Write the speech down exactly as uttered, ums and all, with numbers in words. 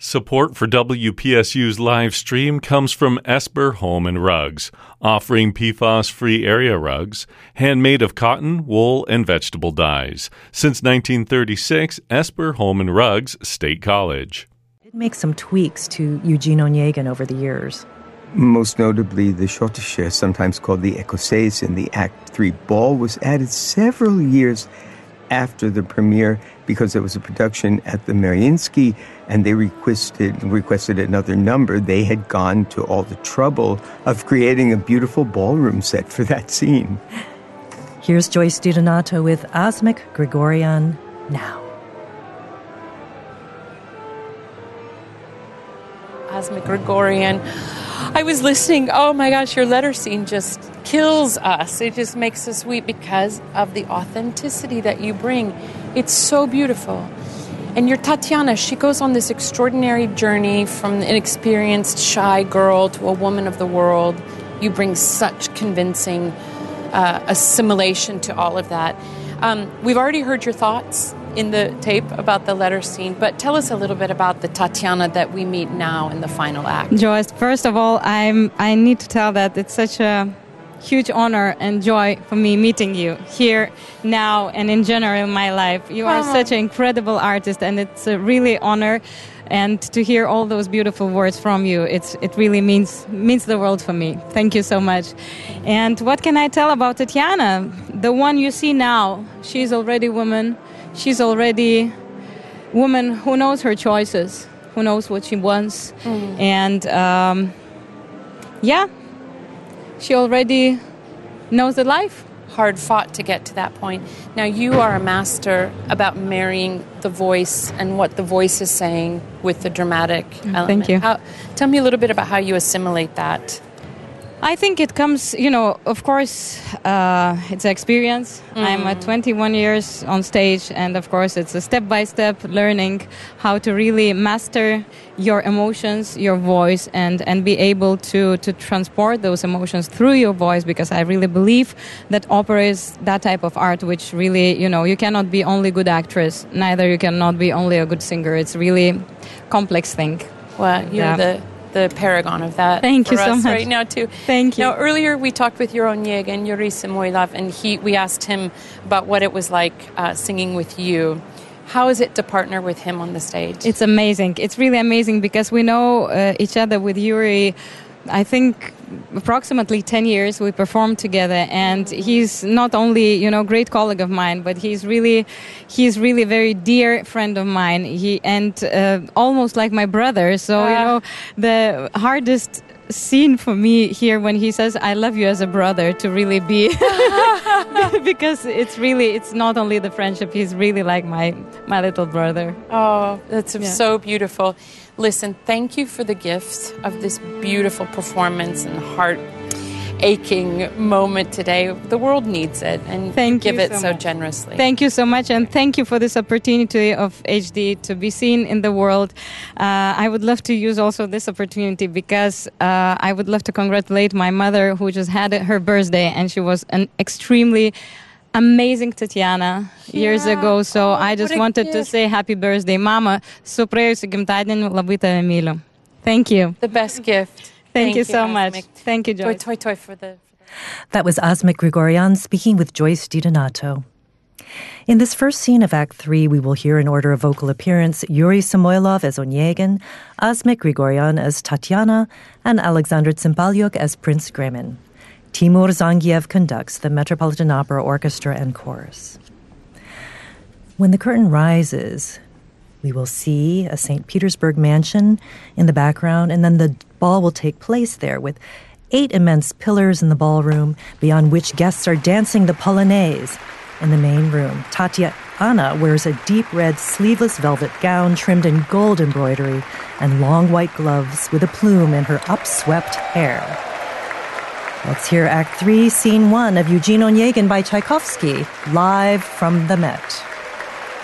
Support for W P S U's live stream comes from Esper Home and Rugs, offering P FAS-free area rugs, handmade of cotton, wool, and vegetable dyes. Since nineteen thirty-six, Esper Home and Rugs, State College. It makes some tweaks to Eugene Onegin over the years. Most notably, the schottische, sometimes called the écossaise, in the Act three ball, was added several years after the premiere because it was a production at the Mariinsky, and they requested requested another number. They had gone to all the trouble of creating a beautiful ballroom set for that scene. Here's Joyce DiDonato with Asmik Grigoryan now. Asmik Grigoryan. I was listening. Oh my gosh, your letter scene just kills us. It just makes us weep because of the authenticity that you bring. It's so beautiful. And your Tatiana, she goes on this extraordinary journey from an inexperienced, shy girl to a woman of the world. You bring such convincing uh, assimilation to all of that. Um, we've already heard your thoughts in the tape about the letter scene, but tell us a little bit about the Tatiana that we meet now in the final act. Joyce, first of all, I'm I need to tell that it's such a huge honor and joy for me meeting you here now and in general in my life. You are oh. such an incredible artist, and it's a really honor. And to hear all those beautiful words from you, it's it really means means the world for me. Thank you so much. And what can I tell about Tatiana? The one you see now, she's already a woman. She's already a woman who knows her choices, who knows what she wants. Mm. And, um, yeah, she already knows the life. Hard fought to get to that point. Now, you are a master about marrying the voice and what the voice is saying with the dramatic mm, element. Thank you. How, tell me a little bit about how you assimilate that. I think it comes, you know, of course, uh, it's an experience. Mm. I'm at twenty-one years on stage, and of course, it's a step-by-step learning how to really master your emotions, your voice, and, and be able to, to transport those emotions through your voice, because I really believe that opera is that type of art which really, you know, you cannot be only a good actress, neither you cannot be only a good singer. It's really a complex thing. Well, you're yeah. the... the paragon of that. Thank you for so us much right now too. Thank you. Now, earlier we talked with your Onegin, Yuri Samoilov, and he we asked him about what it was like uh, singing with you. How is it to partner with him on the stage? It's amazing. It's really amazing because we know uh, each other with Yuri. I think approximately ten years we performed together, and he's not only, you know, great colleague of mine, but he's really he's really a very dear friend of mine. He and uh, almost like my brother. So uh. you know, the hardest scene for me here when he says I love you as a brother to really be because it's really it's not only the friendship, he's really like my my little brother. Oh, that's yeah. so beautiful. Listen, thank you for the gift of this beautiful performance and heart-aching moment today. The world needs it, and thank give you it so, so much. generously. Thank you so much, and thank you for this opportunity of H D to be seen in the world. Uh, I would love to use also this opportunity because uh, I would love to congratulate my mother, who just had her birthday, and she was an extremely amazing Tatiana years yeah. ago, so oh, I just wanted gift. to say happy birthday, Mama. Su praėjusiu gimtadieniu, labai tave myliu. Thank you. The best gift. Thank, Thank you you so Asmik. much. Thank you, Joyce. Toy, toy, toy for the... That was Asmik Grigoryan speaking with Joyce DiDonato. In this first scene of Act three, we will hear in order of vocal appearance Yuri Samoilov as Onegin, Asmik Grigoryan as Tatiana, and Alexander Tsimpalyuk as Prince Gremin. Timur Zangiev conducts the Metropolitan Opera Orchestra and Chorus. When the curtain rises, we will see a Saint Petersburg mansion in the background, and then the ball will take place there with eight immense pillars in the ballroom, beyond which guests are dancing the polonaise in the main room. Tatiana wears a deep red sleeveless velvet gown trimmed in gold embroidery and long white gloves with a plume in her upswept hair. Let's hear Act three, Scene one of Eugene Onegin by Tchaikovsky, live from the Met.